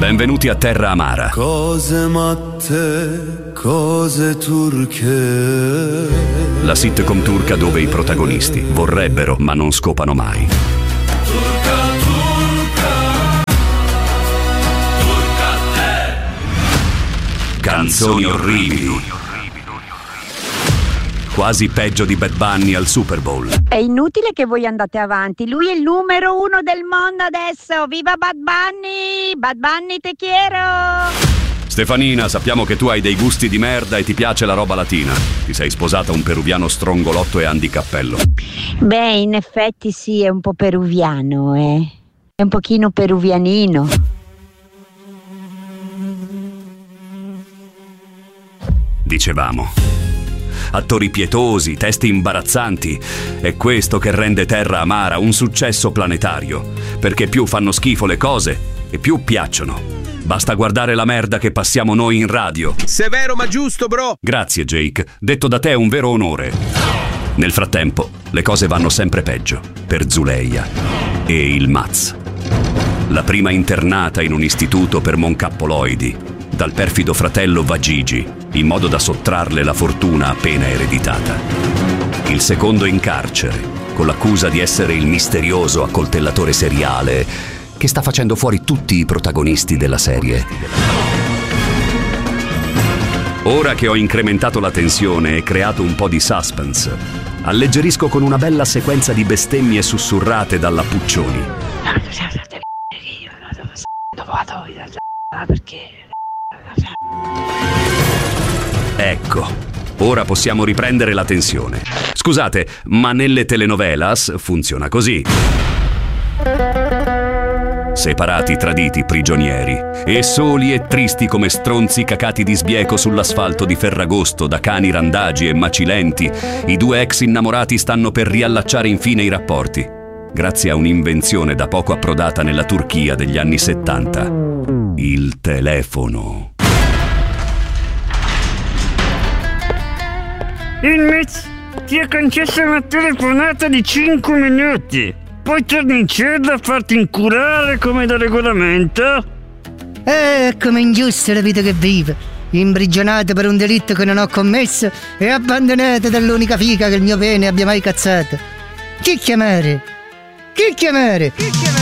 Benvenuti a Terra Amara. Cose matte, cose turche. La sitcom turca dove i protagonisti vorrebbero ma non scopano mai. Turca, turca, turca te. Canzoni orribili. Quasi peggio di Bad Bunny al Super Bowl. È inutile che voi andate avanti. Lui è il numero 1 del mondo adesso. Viva Bad Bunny! Bad Bunny te quiero! Stefanina, sappiamo che tu hai dei gusti di merda e ti piace la roba latina. Ti sei sposata un peruviano strongolotto e handicappello. Beh, in effetti sì, è un po' peruviano, È un pochino peruvianino. Dicevamo. Attori pietosi, testi imbarazzanti. È questo che rende Terra Amara un successo planetario. Perché più fanno schifo le cose e più piacciono. Basta guardare la merda che passiamo noi in radio. Severo ma giusto, bro. Grazie, Jake. Detto da te è un vero onore. Nel frattempo, le cose vanno sempre peggio per Zuleia e il Maz. La prima internata in un istituto per moncappoloidi dal perfido fratello Vagigi, in modo da sottrarle la fortuna appena ereditata. Il secondo in carcere, con l'accusa di essere il misterioso accoltellatore seriale che sta facendo fuori tutti i protagonisti della serie. Ora che ho incrementato la tensione e creato un po' di suspense, alleggerisco con una bella sequenza di bestemmie sussurrate dalla Puccioni. Ecco, ora possiamo riprendere la tensione. Scusate, ma nelle telenovelas funziona così. Separati, traditi, prigionieri, e soli e tristi come stronzi cacati di sbieco sull'asfalto di Ferragosto da cani randagi e macilenti, i due ex innamorati stanno per riallacciare infine i rapporti, grazie a un'invenzione da poco approdata nella Turchia degli anni 70. Il telefono. Il Mez ti ha concesso una telefonata di 5 minuti. Poi torni in cella a farti incurare come da regolamento? Come ingiusta la vita che vivo. Imprigionato per un delitto che non ho commesso e abbandonato dall'unica figa che il mio pene abbia mai cazzato. Chi chiamare? Chi chiamare?